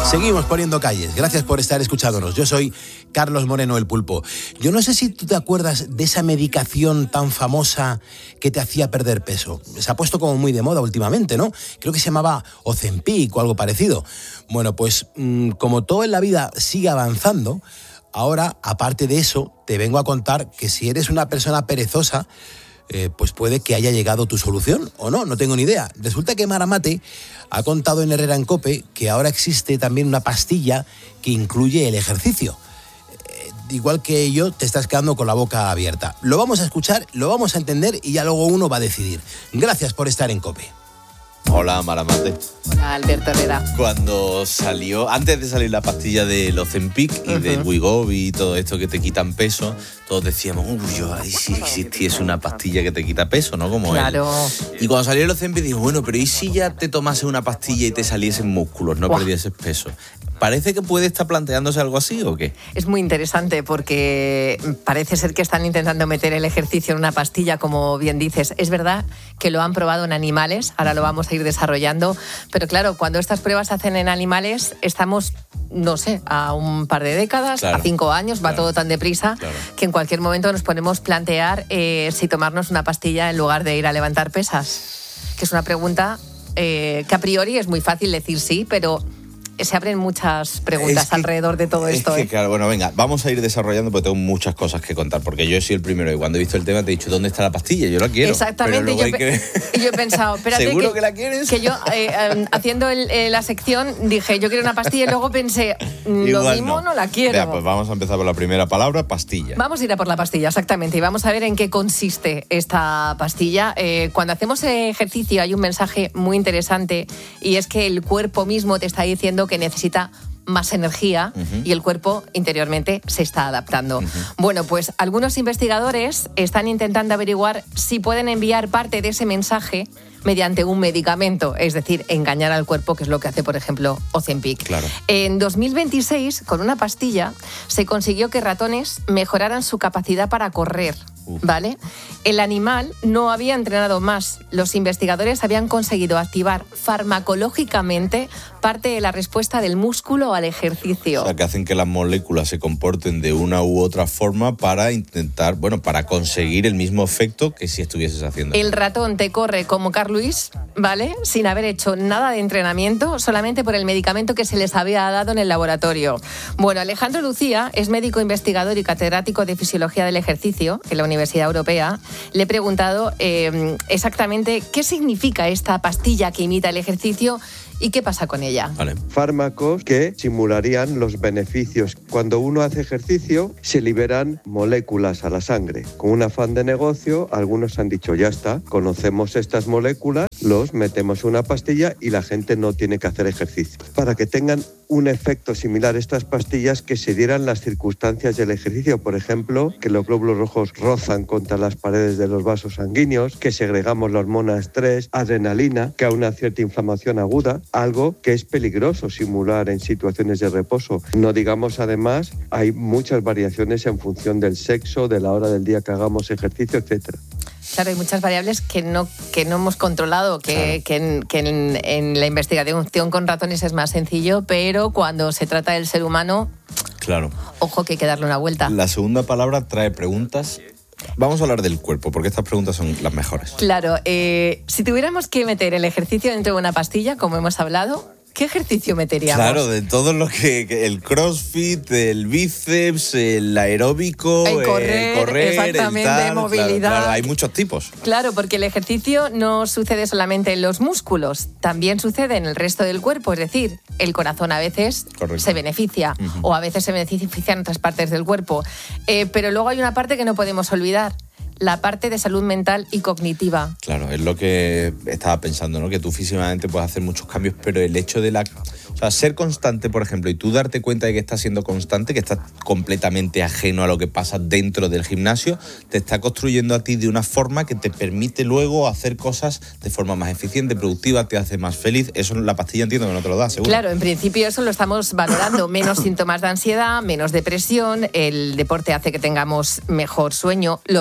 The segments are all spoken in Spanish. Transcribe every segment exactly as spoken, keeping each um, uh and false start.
Seguimos poniendo calles. Gracias por estar escuchándonos. Yo soy Carlos Moreno, el Pulpo. Yo no sé si tú te acuerdas de esa medicación tan famosa que te hacía perder peso. Se ha puesto como muy de moda últimamente, ¿no? Creo que se llamaba Ozempic o algo parecido. Bueno, pues mmm, como todo en la vida sigue avanzando, ahora, aparte de eso, te vengo a contar que si eres una persona perezosa, Eh, pues puede que haya llegado tu solución o no, no tengo ni idea. Resulta que Mara Mate ha contado en Herrera en Cope que ahora existe también una pastilla que incluye el ejercicio. Eh, igual que yo, te estás quedando con la boca abierta. Lo vamos a escuchar, lo vamos a entender y ya luego uno va a decidir. Gracias por estar en Cope. Hola, Mara Mate. Hola, Alberto Herrera. Cuando salió, antes de salir la pastilla del Ozempic y uh-huh. del Wegovy y todo esto que te quitan peso, todos decíamos, uy, yo, ay, si existiese una pastilla que te quita peso, ¿no? Como claro. Él. Y cuando salió el Ozempic digo, bueno, pero ¿y si ya te tomases una pastilla y te saliesen músculos, no Buah. perdieses peso? ¿Parece que puede estar planteándose algo así o qué? Es muy interesante porque parece ser que están intentando meter el ejercicio en una pastilla, como bien dices. Es verdad que lo han probado en animales, ahora lo vamos a ir desarrollando, pero claro, cuando estas pruebas se hacen en animales, estamos, no sé, a un par de décadas, claro, a cinco años, va claro, todo tan deprisa, claro, que en cualquier momento nos podemos plantear eh, si tomarnos una pastilla en lugar de ir a levantar pesas, que es una pregunta eh, que a priori es muy fácil decir sí, pero se abren muchas preguntas es que, alrededor de todo esto. Es que, ¿eh? claro, bueno, venga, vamos a ir desarrollando porque tengo muchas cosas que contar, porque yo soy el primero y cuando he visto el tema te he dicho, ¿dónde está la pastilla? Yo la quiero. Exactamente, yo, que... pe- yo he pensado, espérate, ¿seguro que, que la quieres? Que yo, eh, eh, haciendo el, eh, la sección, dije, yo quiero una pastilla y luego pensé, lo Igual mismo no. no la quiero. Vea, pues vamos a empezar por la primera palabra, pastilla. Vamos a ir a por la pastilla, exactamente, y vamos a ver en qué consiste esta pastilla. Eh, cuando hacemos ejercicio hay un mensaje muy interesante y es que el cuerpo mismo te está diciendo que necesita más energía uh-huh. y el cuerpo interiormente se está adaptando. Uh-huh. Bueno, pues algunos investigadores están intentando averiguar si pueden enviar parte de ese mensaje mediante un medicamento, es decir, engañar al cuerpo, que es lo que hace, por ejemplo, Ozempic. Claro. En dos mil veintiséis, con una pastilla, se consiguió que ratones mejoraran su capacidad para correr. Uf. ¿Vale? El animal no había entrenado más. Los investigadores habían conseguido activar farmacológicamente parte de la respuesta del músculo al ejercicio. O sea, que hacen que las moléculas se comporten de una u otra forma para intentar, bueno, para conseguir el mismo efecto que si estuvieses haciendo. El ratón te corre como Carl Lewis, ¿vale? Sin haber hecho nada de entrenamiento, solamente por el medicamento que se les había dado en el laboratorio. Bueno, Alejandro Lucía es médico investigador y catedrático de Fisiología del Ejercicio en la Universidad Europea. Le he preguntado eh, exactamente qué significa esta pastilla que imita el ejercicio y qué pasa con ella. Vale. Fármacos que simularían los beneficios. Cuando uno hace ejercicio, se liberan moléculas a la sangre. Con un afán de negocio, algunos han dicho, ya está, conocemos estas moléculas, los metemos en una pastilla y la gente no tiene que hacer ejercicio. Para que tengan un efecto similar a estas pastillas, que se dieran las circunstancias del ejercicio. Por ejemplo, que los glóbulos rojos rozan contra las paredes de los vasos sanguíneos, que segregamos la hormona estrés, adrenalina, que hay una cierta inflamación aguda, algo que es peligroso simular en situaciones de reposo. No digamos, además, hay muchas variaciones en función del sexo, de la hora del día que hagamos ejercicio, etcétera. Claro, hay muchas variables que no, que no hemos controlado, que, claro. que, en, que en, en la investigación con ratones es más sencillo, pero cuando se trata del ser humano, claro, ojo que hay que darle una vuelta. La segunda palabra trae preguntas. Vamos a hablar del cuerpo, porque estas preguntas son las mejores. Claro, eh, si tuviéramos que meter el ejercicio dentro de una pastilla, como hemos hablado, ¿qué ejercicio meteríamos? Claro, de todo lo que, que el crossfit, el bíceps, el aeróbico, el correr, el correr exactamente, el tal, movilidad. Claro, claro, hay muchos tipos. Claro, porque el ejercicio no sucede solamente en los músculos, también sucede en el resto del cuerpo, es decir, el corazón a veces Correcto. se beneficia uh-huh. o a veces se beneficia en otras partes del cuerpo. Eh, pero luego hay una parte que no podemos olvidar, la parte de salud mental y cognitiva. Claro, es lo que estaba pensando, ¿no? Que tú físicamente puedes hacer muchos cambios, pero el hecho de la... O sea, ser constante, por ejemplo, y tú darte cuenta de que estás siendo constante, que estás completamente ajeno a lo que pasa dentro del gimnasio, te está construyendo a ti de una forma que te permite luego hacer cosas de forma más eficiente, productiva, te hace más feliz. Eso la pastilla entiendo que no te lo da, seguro. Claro, en principio eso lo estamos valorando. Menos síntomas de ansiedad, menos depresión, el deporte hace que tengamos mejor sueño, los huesos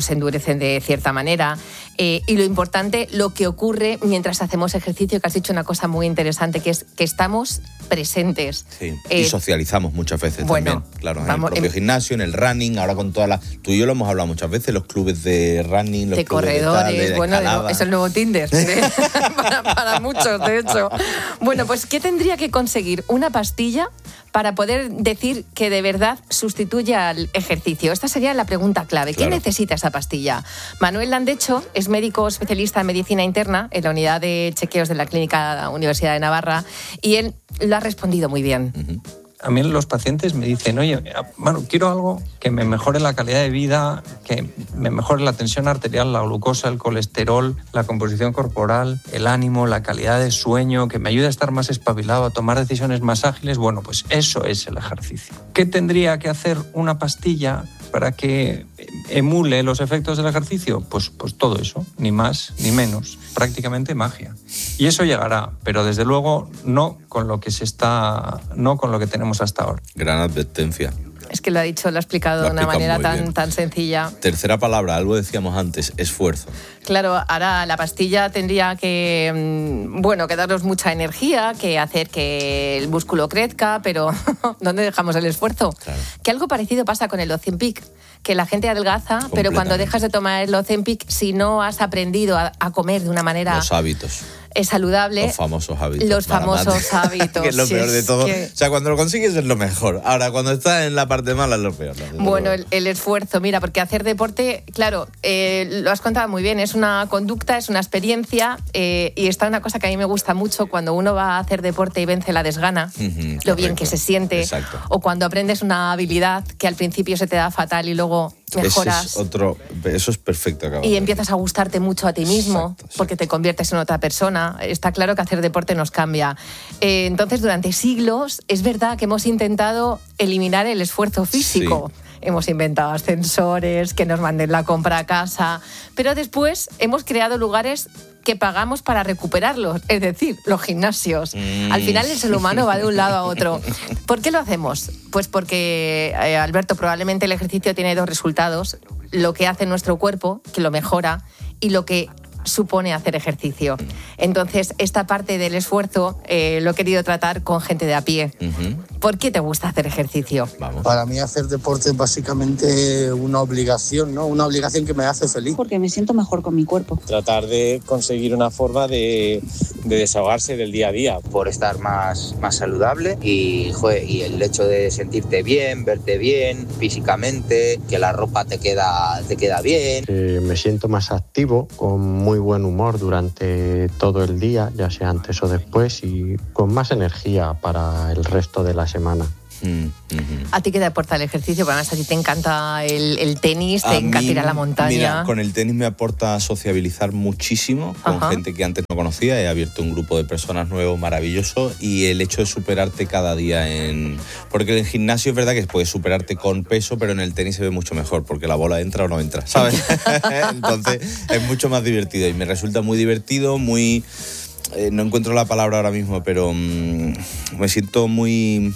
se endurecen de cierta manera. Eh, y lo importante, lo que ocurre mientras hacemos ejercicio, que has dicho una cosa muy interesante, que es que estamos presentes. Sí, eh, y socializamos muchas veces bueno, también. Claro, vamos, en el propio en, gimnasio, en el running, ahora con todas las... Tú y yo lo hemos hablado muchas veces, los clubes de running, los de clubes corredores, de tal, de bueno, escalada. es el nuevo Tinder, ¿eh? para, para muchos, de hecho. Bueno, pues ¿qué tendría que conseguir una pastilla para poder decir que de verdad sustituye al ejercicio? Esta sería la pregunta clave. Claro. ¿Qué necesita esa pastilla? Manuel Landecho es médico especialista en medicina interna en la unidad de chequeos de la Clínica Universidad de Navarra y él lo ha respondido muy bien. Uh-huh. A mí los pacientes me dicen, oye, bueno, quiero algo que me mejore la calidad de vida, que me mejore la tensión arterial, la glucosa, el colesterol, la composición corporal, el ánimo, la calidad de sueño, que me ayude a estar más espabilado, a tomar decisiones más ágiles. Bueno, pues eso es el ejercicio. ¿Qué tendría que hacer una pastilla para que emule los efectos del ejercicio? Pues, pues todo eso, ni más ni menos, prácticamente magia. Y eso llegará, pero desde luego no con lo que se está, no con lo que tenemos hasta ahora. Gran advertencia. Es que lo ha dicho, lo ha explicado de una manera tan, tan sencilla. Tercera palabra, algo decíamos antes, esfuerzo. Claro, ahora la pastilla tendría que, bueno, que darnos mucha energía, que hacer que el músculo crezca, pero ¿dónde dejamos el esfuerzo? Claro. Que algo parecido pasa con el Ozempic, que la gente adelgaza, pero cuando dejas de tomar el Ozempic, si no has aprendido a, a comer de una manera... Los hábitos. Es saludable. Los famosos hábitos. Los famosos hábitos. Que es lo si peor es de todo. que... O sea, cuando lo consigues es lo mejor. Ahora, cuando estás en la parte mala es lo peor. ¿No? Bueno, el, el esfuerzo, mira, porque hacer deporte, claro, eh, lo has contado muy bien, es una conducta, es una experiencia eh, y está una cosa que a mí me gusta mucho cuando uno va a hacer deporte y vence la desgana, uh-huh, lo correcto. Bien que se siente. Exacto. O cuando aprendes una habilidad que al principio se te da fatal y luego mejoras. Ese es otro, eso es perfecto. Acabo y empiezas a gustarte mucho a ti mismo, exacto, exacto. porque te conviertes en otra persona. Está claro que hacer deporte nos cambia. Eh, entonces, durante siglos, es verdad que hemos intentado eliminar el esfuerzo físico. Sí. Hemos inventado ascensores, que nos manden la compra a casa, pero después hemos creado lugares que pagamos para recuperarlos, es decir, los gimnasios. Mm. Al final el ser humano va de un lado a otro. ¿Por qué lo hacemos? Pues porque, eh, Alberto, probablemente el ejercicio tiene dos resultados: lo que hace nuestro cuerpo, que lo mejora, y lo que supone hacer ejercicio. Entonces, esta parte del esfuerzo eh, lo he querido tratar con gente de a pie. Uh-huh. ¿Por qué te gusta hacer ejercicio? Vamos. Para mí hacer deporte es básicamente una obligación, ¿no? Una obligación que me hace feliz. Porque me siento mejor con mi cuerpo. Tratar de conseguir una forma de, de desahogarse del día a día. Por estar más, más saludable y, joder, y el hecho de sentirte bien, verte bien físicamente, que la ropa te queda, te queda bien. Eh, me siento más activo, con muy buen humor durante todo el día, ya sea antes o después, y con más energía para el resto de la semana. Mm-hmm. ¿A ti qué te aporta el ejercicio? Porque además a ti te encanta el, el tenis, te a encanta mí, ir a la montaña. Mira, con el tenis me aporta sociabilizar muchísimo con Ajá. gente que antes no conocía. He abierto un grupo de personas nuevos maravilloso, y el hecho de superarte cada día en... Porque en el gimnasio es verdad que puedes superarte con peso, pero en el tenis se ve mucho mejor porque la bola entra o no entra, ¿sabes? Entonces es mucho más divertido y me resulta muy divertido, muy... Eh, no encuentro la palabra ahora mismo, pero mmm, me siento muy...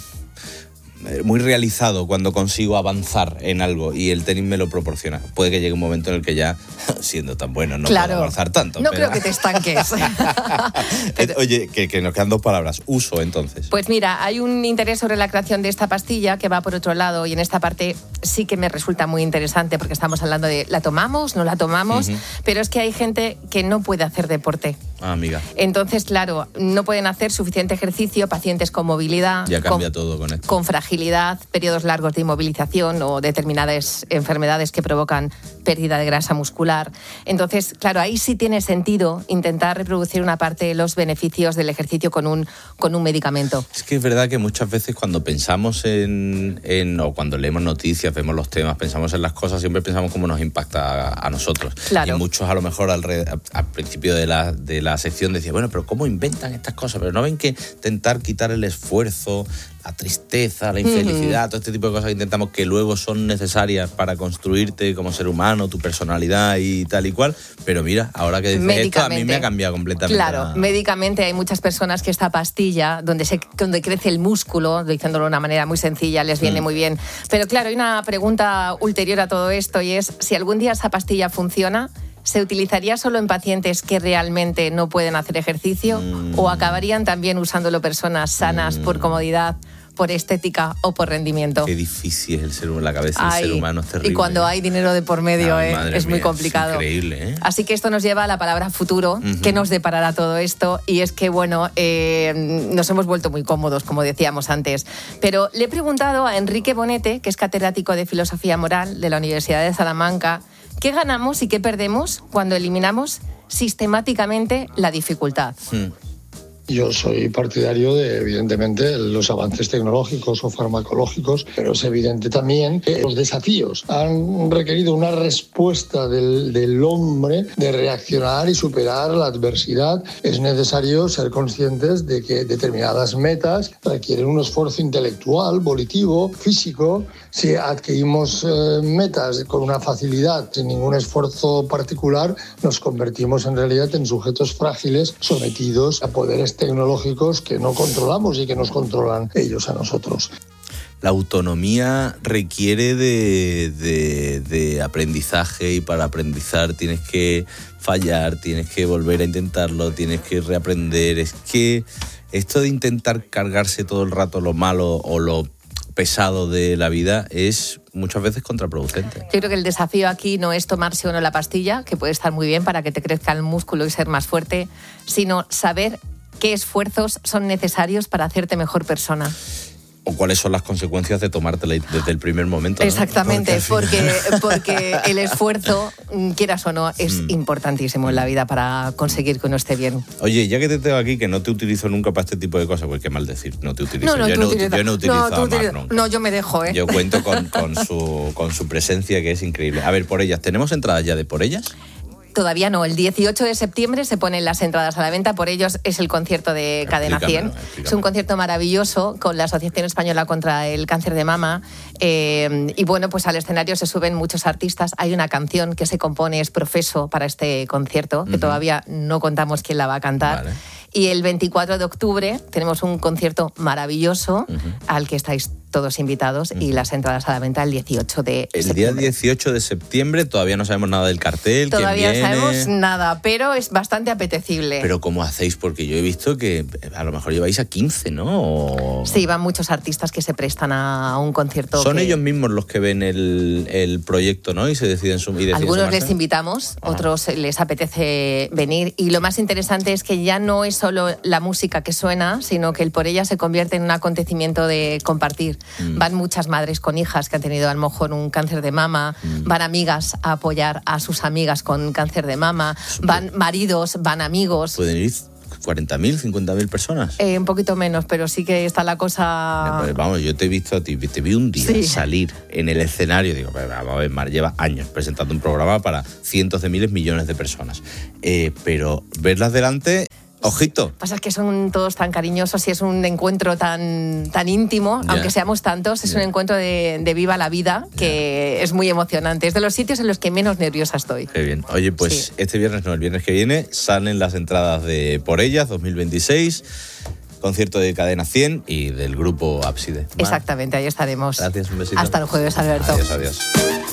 muy realizado cuando consigo avanzar en algo, y el tenis me lo proporciona. Puede que llegue un momento en el que ya, siendo tan bueno, no claro. puedo avanzar tanto. No pero... creo que te estanques. pero... Oye, que, que nos quedan dos palabras. Uso, entonces. Pues mira, hay un interés sobre la creación de esta pastilla que va por otro lado, y en esta parte sí que me resulta muy interesante porque estamos hablando de ¿la tomamos? ¿No la tomamos? Uh-huh. Pero es que hay gente que no puede hacer deporte. Ah, amiga. Entonces, claro, no pueden hacer suficiente ejercicio, pacientes con movilidad. Ya cambia con, todo con esto. Con fragilidad, periodos largos de inmovilización o determinadas enfermedades que provocan pérdida de grasa muscular. Entonces, claro, ahí sí tiene sentido intentar reproducir una parte de los beneficios del ejercicio con un, con un medicamento. Es que es verdad que muchas veces cuando pensamos en, en o cuando leemos noticias, vemos los temas, pensamos en las cosas, siempre pensamos cómo nos impacta a, a nosotros. Claro. Y muchos a lo mejor al, al principio de la, de la sección decían, bueno, pero ¿cómo inventan estas cosas? Pero no ven que intentar quitar el esfuerzo, la tristeza, la infelicidad, mm. todo este tipo de cosas que intentamos que luego son necesarias para construirte como ser humano, tu personalidad y tal y cual. Pero mira, ahora que dices esto, a mí me ha cambiado completamente. Claro, la... médicamente hay muchas personas que esta pastilla, donde, se, donde crece el músculo, diciéndolo de una manera muy sencilla, les viene mm. muy bien. Pero claro, hay una pregunta ulterior a todo esto y es, si algún día esa pastilla funciona, ¿se utilizaría solo en pacientes que realmente no pueden hacer ejercicio mm. o acabarían también usándolo personas sanas mm. por comodidad, por estética o por rendimiento? Qué difícil es el ser humano, la cabeza del ser humano es terrible. Y cuando hay dinero de por medio, Ay, eh, es muy mía, complicado. Es increíble, ¿eh? Así que esto nos lleva a la palabra futuro, uh-huh. que nos deparará todo esto. Y es que, bueno, eh, nos hemos vuelto muy cómodos, como decíamos antes. Pero le he preguntado a Enrique Bonete, que es catedrático de Filosofía Moral de la Universidad de Salamanca, ¿qué ganamos y qué perdemos cuando eliminamos sistemáticamente la dificultad? Hmm. Yo soy partidario de, evidentemente, los avances tecnológicos o farmacológicos, pero es evidente también que los desafíos han requerido una respuesta del, del hombre de reaccionar y superar la adversidad. Es necesario ser conscientes de que determinadas metas requieren un esfuerzo intelectual, volitivo, físico. Si adquirimos eh, metas con una facilidad, sin ningún esfuerzo particular, nos convertimos en realidad en sujetos frágiles sometidos a poderes tecnológicos que no controlamos y que nos controlan ellos a nosotros. La autonomía requiere de, de, de aprendizaje y para aprendizar tienes que fallar, tienes que volver a intentarlo, tienes que reaprender. Es que esto de intentar cargarse todo el rato lo malo o lo pesado de la vida es muchas veces contraproducente. Yo creo que el desafío aquí no es tomarse o no la pastilla, que puede estar muy bien para que te crezca el músculo y ser más fuerte, sino saber qué esfuerzos son necesarios para hacerte mejor persona. O cuáles son las consecuencias de tomártela desde el primer momento, ¿no? Exactamente, porque, porque, porque el esfuerzo, quieras o no, es mm. importantísimo en la vida para conseguir que uno esté bien. Oye, ya que te tengo aquí, que no te utilizo nunca para este tipo de cosas, pues qué mal decir, no te utilizo. No, no, yo, no, utiliza, yo no utilizo no, a utiliza, Mar nunca. No, yo me dejo, ¿eh? Yo cuento con, con, su, con su presencia, que es increíble. A ver, Por Ellas, ¿tenemos entradas ya de Por Ellas? Todavía no. El dieciocho de septiembre se ponen las entradas a la venta. Por ellos es el concierto de Cadena cien. Explícame. Es un concierto maravilloso con la Asociación Española contra el Cáncer de Mama. Eh, y bueno, pues al escenario se suben muchos artistas. Hay una canción que se compone, es Profeso, para este concierto, que uh-huh. todavía no contamos quién la va a cantar. Vale. Y el veinticuatro de octubre tenemos un concierto maravilloso uh-huh. al que estáis todos invitados uh-huh. y las entradas a la venta el dieciocho de el septiembre. El día dieciocho de septiembre todavía no sabemos nada del cartel. Todavía quién no viene. sabemos nada, pero es bastante apetecible. Pero ¿cómo hacéis? Porque yo he visto que a lo mejor lleváis a quince, ¿no? O... Sí, van muchos artistas que se prestan a un concierto. Son que... ellos mismos los que ven el, el proyecto, ¿no? Y se deciden sumir. Algunos les invitamos, Ajá. otros les apetece venir. Y lo más interesante es que ya no es solo la música que suena, sino que el Por Ella se convierte en un acontecimiento de compartir. Mm. Van muchas madres con hijas que han tenido a lo mejor un cáncer de mama, mm. van amigas a apoyar a sus amigas con cáncer de mama, van maridos, van amigos. Pueden ir cuarenta mil, cincuenta mil personas. Eh, un poquito menos, pero sí que está la cosa... Pues vamos, yo te he visto a ti, te vi un día sí. salir en el escenario, digo, vamos a ver, Mar lleva años presentando un programa para cientos de miles, millones de personas. Eh, pero verlas delante... Ojito. Pasa que son todos tan cariñosos y es un encuentro tan, tan íntimo, yeah. aunque seamos tantos, es yeah. un encuentro de, de viva la vida que yeah. es muy emocionante. Es de los sitios en los que menos nerviosa estoy. Qué bien. Oye, pues sí. este viernes no, el viernes que viene salen las entradas de Por Ellas dos mil veintiséis, concierto de Cadena cien y del grupo Ábside. Mar. Exactamente, ahí estaremos. Gracias, un besito. Hasta el jueves, Alberto. Adiós, adiós.